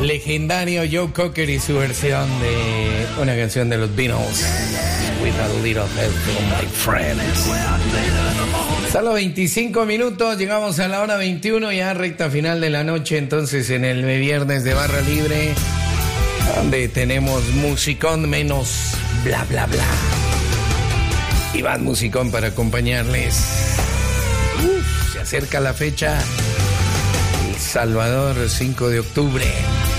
legendario Joe Cocker y su versión de una canción de los Beatles, With a Little Help from My Friends. Solo 25 minutos, llegamos a la hora 21, ya recta final de la noche, entonces en el viernes de Barra Libre, donde tenemos musicón menos bla bla bla. Y más musicón para acompañarles. Se acerca la fecha, El Salvador, 5 de octubre.